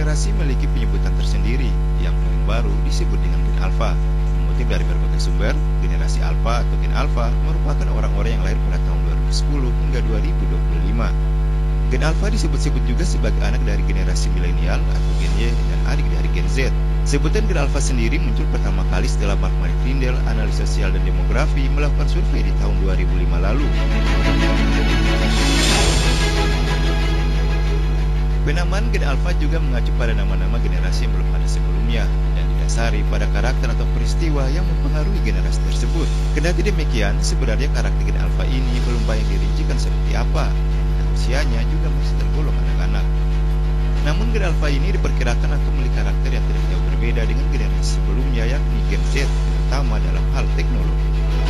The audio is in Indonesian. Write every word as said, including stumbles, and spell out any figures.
generasi memiliki penyebutan tersendiri, yang paling baru disebut dengan gen alfa. Mengutip dari berbagai sumber, generasi alfa atau gen alfa merupakan orang-orang yang lahir pada tahun dua ribu sepuluh hingga dua ribu dua puluh lima. Gen alfa disebut-sebut juga sebagai anak dari generasi milenial atau gen Y dan adik dari gen Z. Sebutan gen alfa sendiri muncul pertama kali setelah Mark Martindale, analis sosial dan demografi, melakukan survei di tahun dua ribu lima lalu. Penamaan gen alfa juga mengacu pada nama-nama generasi yang belum ada sebelumnya dan didasari pada karakter atau peristiwa yang mempengaruhi generasi tersebut. Kendati demikian, sebenarnya karakter gen alfa ini belum banyak dirincikan seperti apa, dan usianya juga masih tergolong anak-anak. Namun gen alfa ini diperkirakan akan memiliki karakter yang tidak jauh berbeda dengan generasi sebelumnya, yakni gen Z, terutama dalam hal teknologi.